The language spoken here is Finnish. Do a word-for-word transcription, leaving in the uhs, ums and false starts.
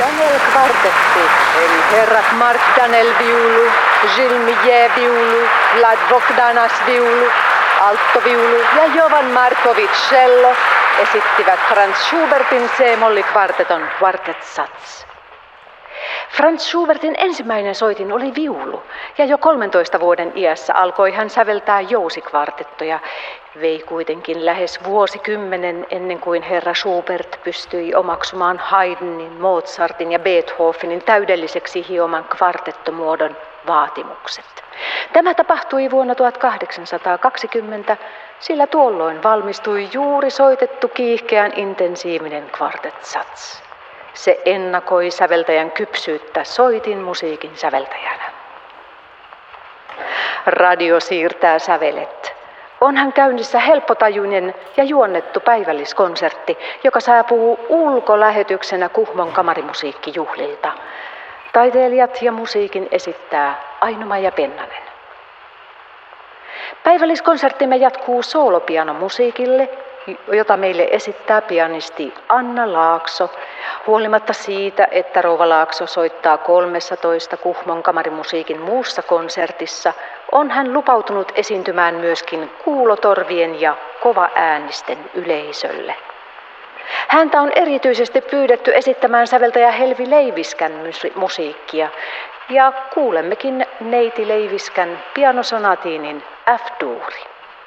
Danel-kvartetti, eli herrat Mark Danel viulu, Gilles Millet viulu, Vlad Bogdanas viulu, Altto viulu ja Jovan Markovic cello esittivät Franz Schubertin C-mollikvarteton Quartet Sats. Franz Schubertin ensimmäinen soitin oli viulu, ja jo kolmentoista vuoden iässä alkoi hän säveltää jousikvartettoja. Vei kuitenkin lähes vuosikymmenen ennen kuin herra Schubert pystyi omaksumaan Haydnin, Mozartin ja Beethovenin täydelliseksi hioman kvartettomuodon vaatimukset. Tämä tapahtui vuonna tuhatkahdeksansataakaksikymmentä, sillä tuolloin valmistui juuri soitettu kiihkeän intensiivinen Quartet Sats. Se ennakoi säveltäjän kypsyyttä soitin musiikin säveltäjänä. Radio siirtää sävelet. Onhan käynnissä helppotajuinen ja juonnettu päivälliskonsertti, joka saapuu ulkolähetyksenä Kuhmon kamarimusiikkijuhlilta. Taiteilijat ja musiikin esittää Aino-Maija Pennanen. Päivälliskonserttimme jatkuu soolopianomusiikille, jota meille esittää pianisti Anna Laakso, huolimatta siitä, että rouva Laakso soittaa kolmessatoista Kuhmon kamarimusiikin muussa konsertissa, on hän lupautunut esiintymään myöskin kuulotorvien ja kovaäänisten yleisölle. Häntä on erityisesti pyydetty esittämään säveltäjä Helvi Leiviskän musiikkia, ja kuulemmekin neiti Leiviskän pianosonatiinin F-duuri.